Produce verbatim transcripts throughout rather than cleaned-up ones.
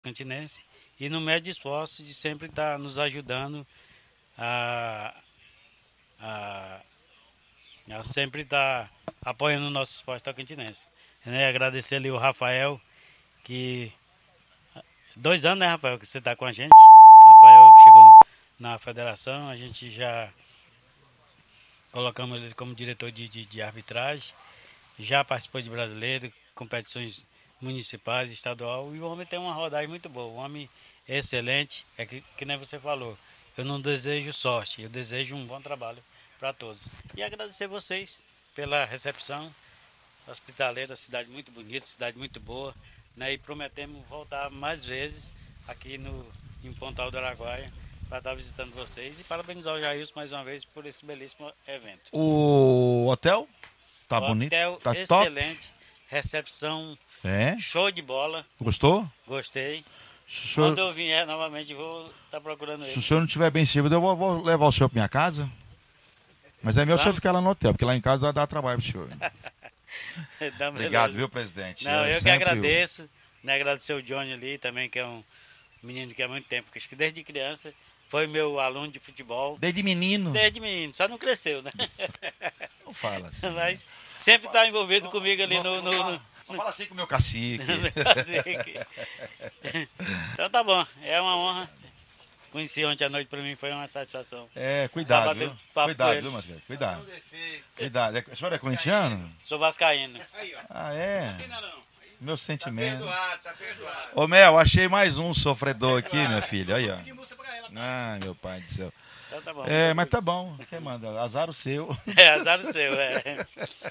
Cantinense e no médio esforço de sempre estar nos ajudando a, a, a sempre estar apoiando o nosso esporte tocantinense. Né? Agradecer ali o Rafael, que dois anos, né, Rafael, que você está com a gente. Rafael chegou na federação, a gente já colocamos ele como diretor de, de, de arbitragem, já participou de brasileiro, competições municipais, estadual, e o homem tem uma rodagem muito boa, o homem é excelente, é que, que nem você falou, eu não desejo sorte, eu desejo um bom trabalho para todos. E agradecer vocês pela recepção hospitaleira, cidade muito bonita, cidade muito boa, né? E prometemos voltar mais vezes aqui no, em Pontal do Araguaia para estar visitando vocês e parabenizar o Jailson mais uma vez por esse belíssimo evento. O hotel tá o bonito, hotel tá excelente, top. Recepção é? Show de bola. Gostou? Gostei. Senhor... Quando eu vier novamente, vou estar tá procurando ele. Se o senhor não estiver bem servido, eu vou, vou levar o senhor para minha casa. Mas é melhor o senhor ficar lá no hotel, porque lá em casa dá, dá trabalho pro senhor. Obrigado, viu, presidente? Não, é eu que agradeço. Né, agradecer o Johnny ali também, que é um menino que há muito tempo, que desde criança foi meu aluno de futebol. Desde menino? Desde menino, só não cresceu, né? Não fala assim. Mas sempre está envolvido comigo ali no... no, no... Não fala assim com o meu cacique. cacique. Então tá bom, é uma honra. Conheci ontem à noite, para mim foi uma satisfação. É, cuidado, viu? Cuidado, viu, Marcelo? Cuidado. Cuidado. É, o senhor é corintiano? Sou vascaíno. Ah, é? Meu sentimento. Tá perdoado, tá perdoado. Ô, Mel, achei mais um sofredor aqui, minha filha. Aí, ó. Ah, meu pai do céu. Então tá bom. É, mas tá bom. Quem manda? Azar o seu. É, azar o seu, é.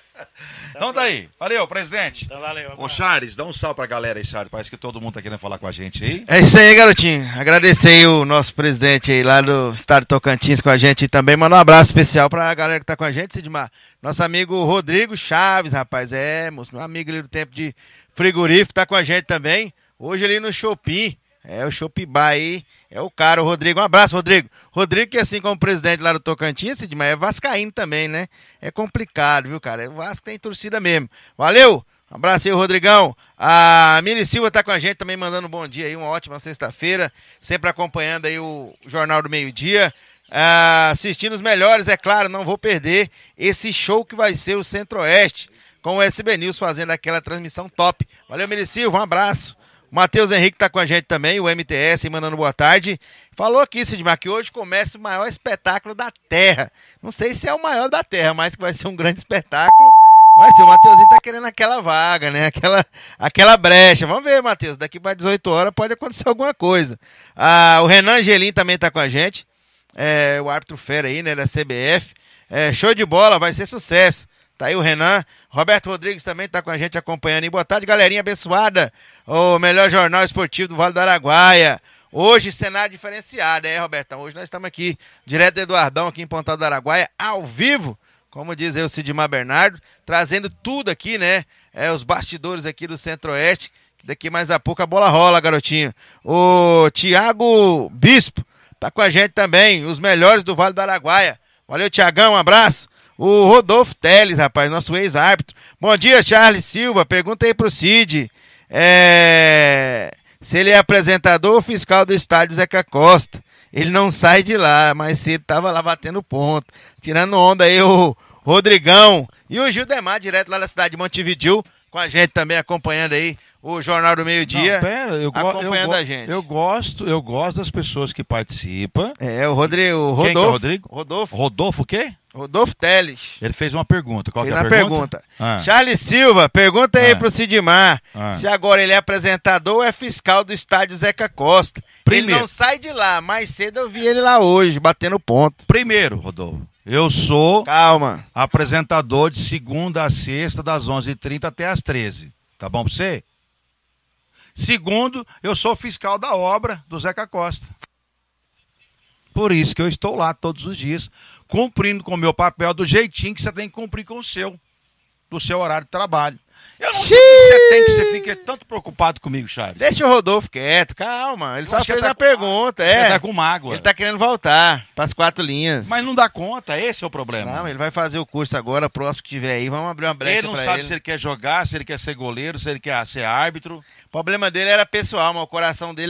Então tá aí. Valeu, presidente. Então valeu. Ô, Charles, dá um salve pra galera aí, Charles. Parece que todo mundo tá querendo falar com a gente aí. É isso aí, garotinho. Agradecer aí o nosso presidente aí lá do estado de Tocantins com a gente e também. Mandar um abraço especial pra galera que tá com a gente, Sidmar. Nosso amigo Rodrigo Chaves, rapaz. É, moço, meu amigo ali do tempo de frigorífico, tá com a gente também. Hoje ali no Shopping. É o Shopping Bar aí, é o cara, o Rodrigo. Um abraço, Rodrigo. Rodrigo, que assim como presidente lá do Tocantins, Sidmar, é vascaíno também, né? É complicado, viu, cara? O Vasco tem torcida mesmo. Valeu! Um abraço aí, Rodrigão. A Miri Silva tá com a gente também, mandando um bom dia aí, uma ótima sexta-feira. Sempre acompanhando aí o Jornal do Meio-Dia. Ah, assistindo os melhores, é claro, não vou perder esse show que vai ser o Centro-Oeste, com o S B News fazendo aquela transmissão top. Valeu, Miri Silva, um abraço. O Matheus Henrique tá com a gente também, o M T S, mandando boa tarde. Falou aqui, Sidmar, que hoje começa o maior espetáculo da Terra. Não sei se é o maior da Terra, mas que vai ser um grande espetáculo. Vai ser, o Matheusinho tá querendo aquela vaga, né? Aquela, aquela brecha. Vamos ver, Matheus, daqui para dezoito horas pode acontecer alguma coisa. Ah, o Renan Angelim também tá com a gente. É, o árbitro fera aí, né, da C B F. É, show de bola, vai ser sucesso. Tá aí o Renan. Roberto Rodrigues também tá com a gente acompanhando. E boa tarde, galerinha abençoada. O melhor jornal esportivo do Vale do Araguaia. Hoje, cenário diferenciado, é, Robertão? Hoje nós estamos aqui, direto do Eduardão, aqui em Pontal do Araguaia, ao vivo, como diz aí o Sidmar Bernardo, trazendo tudo aqui, né? É, os bastidores aqui do Centro-Oeste. Daqui mais a pouco a bola rola, garotinho. O Thiago Bispo tá com a gente também. Os melhores do Vale do Araguaia. Valeu, Tiagão, um abraço. O Rodolfo Teles, rapaz, nosso ex-árbitro. Bom dia, Charles Silva. Pergunta aí pro Cid é... se ele é apresentador ou fiscal do estádio Zeca Costa. Ele não sai de lá, mas cedo tava lá batendo ponto. Tirando onda aí o Rodrigão. E o Gildemar, direto lá da cidade de Montevidéu, com a gente também, acompanhando aí o Jornal do Meio-Dia. Não, pera, eu, acompanhando eu, a gente. Eu gosto, eu gosto das pessoas que participam. É, o Rodrigo, o Rodolfo. Quem que é o Rodrigo? Rodolfo. Rodolfo o quê? Rodolfo Teles. Ele fez uma pergunta. Qual fez que é a pergunta? pergunta? Ah. Charles Silva, pergunta aí ah. pro Sidmar ah. se agora ele é apresentador ou é fiscal do estádio Zeca Costa. Primeiro. Ele não sai de lá, mais cedo eu vi ele lá hoje, batendo ponto. Primeiro, Rodolfo, eu sou Calma. apresentador de segunda a sexta, das onze e trinta até as treze. Tá bom pra você? Segundo, eu sou fiscal da obra do Zeca Costa. Por isso que eu estou lá todos os dias, cumprindo com o meu papel do jeitinho que você tem que cumprir com o seu, do seu horário de trabalho. Eu não sei o que você tem que você fica tanto preocupado comigo, Chaves. Deixa o Rodolfo quieto, calma. Ele Eu só acho que fez ele tá uma com pergunta, Ele é. tá com mágoa. Ele tá querendo voltar pras quatro linhas. Mas não dá conta, esse é o problema. Não, ele vai fazer o curso agora, próximo que tiver aí, vamos abrir uma brecha Ele não pra sabe ele. se ele quer jogar, se ele quer ser goleiro, se ele quer ser árbitro. O problema dele era pessoal, mas o coração dele